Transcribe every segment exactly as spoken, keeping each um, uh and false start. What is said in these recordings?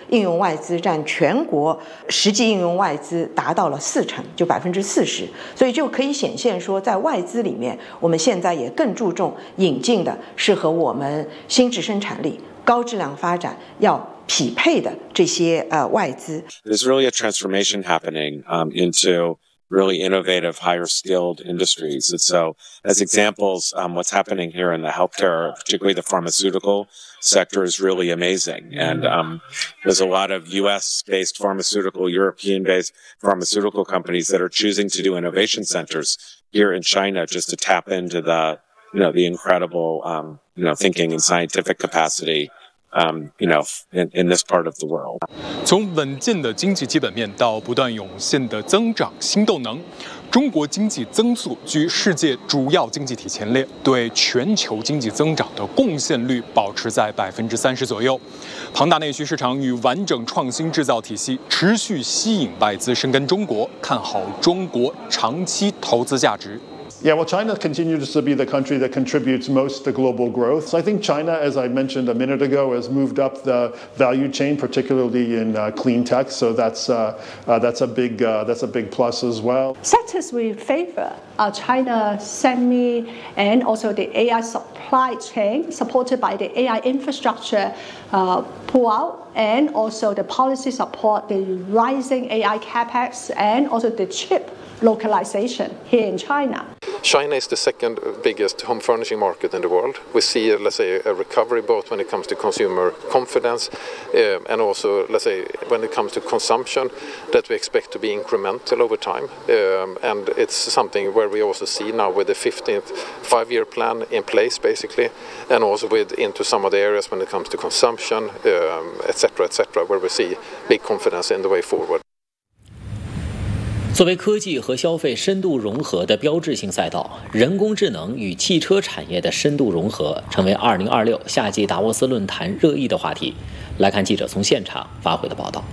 应用外资占全国实际应用外资达到了四成，就百分之四十。所以就可以显现说，在外资里面，我们现在也更注重引进的是和我们新质生产力、高质量发展要匹配的这些呃外资。 There's really a transformation happening um, into really innovative, higher skilled industries. And so as examples, um, what's happening here in the healthcare, particularly the pharmaceutical sector, is really amazing. And um, there's a lot of U S based pharmaceutical, European based pharmaceutical companies that are choosing to do innovation centers here in China just to tap into the, you know, the incredible, um, you know, thinking and scientific capacity Um, you know, in, in this part of the world. 从稳健的经济基本面到不断涌现的增长新动能，中国经济增速居世界主要经济体前列，对全球经济增长的贡献率保持在百分之三十左右。庞大内需市场与完整创新制造体系持续吸引外资深耕中国，看好中国长期投资价值。 Yeah, well, China continues to be the country that contributes most to global growth. So I think China, as I mentioned a minute ago, has moved up the value chain, particularly in uh, clean tech. So that's uh, uh, that's a big uh, that's a big plus as well. Sectors we favor are China semi and also the A I supply chain, supported by the A I infrastructure uh, pull out, and also the policy support, the rising A I capex, and also the chip localization here in China. China is the second biggest home furnishing market in the world. We see, let's say, a recovery both when it comes to consumer confidence uh, and also, let's say, when it comes to consumption that we expect to be incremental over time. Um, and it's something where we also see now with the fifteenth five-year plan in place, basically, and also with into some of the areas when it comes to consumption, um, et cetera, et cetera, where we see big confidence in the way forward. 作为科技和消费深度融合的标志性赛道，人工智能与汽车产业的深度融合成为二零二六夏季达沃斯论坛热议的话题。来看记者从现场发回的报道。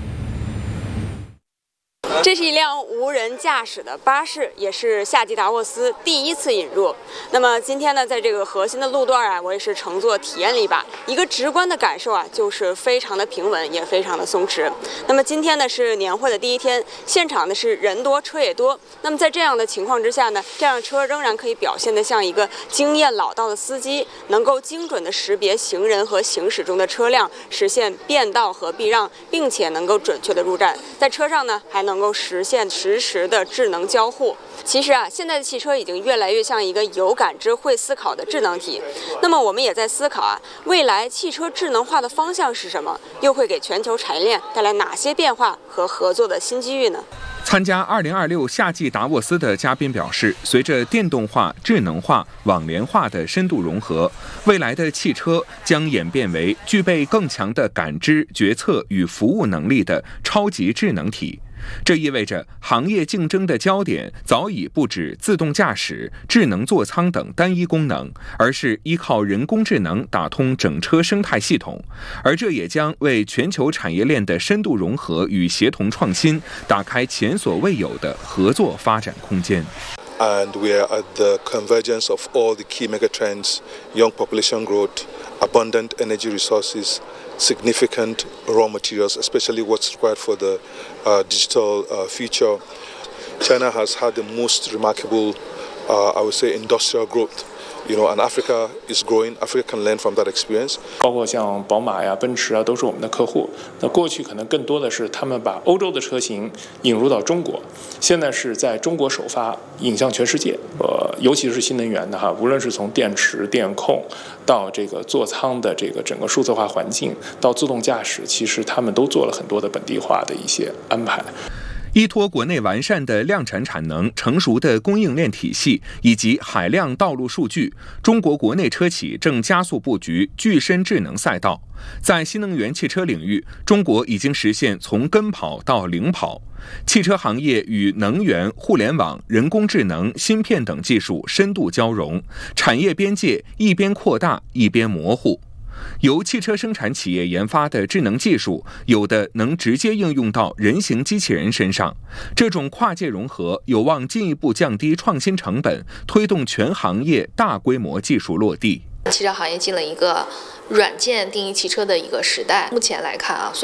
这是一辆无人驾驶的巴士，也是夏季达沃斯第一次引入。那么今天呢，在这个核心的路段啊，我也是乘坐体验了一把，一个直观的感受啊，就是非常的平稳，也非常的松弛。那么今天呢是年会的第一天，现场呢是人多车也多。那么在这样的情况之下呢，这辆车仍然可以表现得像一个经验老道的司机，能够精准的识别行人和行驶中的车辆，实现变道和避让，并且能够准确的入站。在车上呢，还能够实现实时的智能交互。其实啊，现在的汽车已经越来越像一个有感知、会思考的智能体。那么我们也在思考啊，未来汽车智能化的方向是什么？又会给全球产业链带来哪些变化和合作的新机遇呢？ 参加二零二六夏季达沃斯的嘉宾表示，随着电动化、智能化、网联化的深度融合，未来的汽车将演变为具备更强的感知、决策与服务能力的超级智能体。这意味着行业竞争的焦点早已不止自动驾驶、智能座舱等单一功能，而是依靠人工智能打通整车生态系统，而这也将为全球产业链的深度融合与协同创新打开前所未有的合作发展空间。 And we are at the convergence of all the key megatrends: young population growth, abundant energy resources, significant raw materials, especially what's required for the uh, digital uh, future. China has had the most remarkable, uh, I would say, industrial growth. You know, and Africa is growing. Africa can learn from that experience. 包括像宝马呀、奔驰啊，都是我们的客户。那过去可能更多的是他们把欧洲的车型引入到中国，现在是在中国首发，引向全世界。呃，尤其是新能源的哈，无论是从电池、电控到这个座舱的这个整个数字化环境，到自动驾驶，其实他们都做了很多的本地化的一些安排。 依托国内完善的量产产能、成熟的供应链体系以及海量道路数据，中国国内车企正加速布局具身智能赛道。在新能源汽车领域，中国已经实现从跟跑到领跑。汽车行业与能源、互联网、人工智能、芯片等技术深度交融，产业边界一边扩大一边模糊。由汽车生产企业研发的智能技术，有的能直接应用到人形机器人身上。这种跨界融合有望进一步降低创新成本，推动全行业大规模技术落地。 汽车行业进了一个软件定义汽车的一个时代。目前来看啊，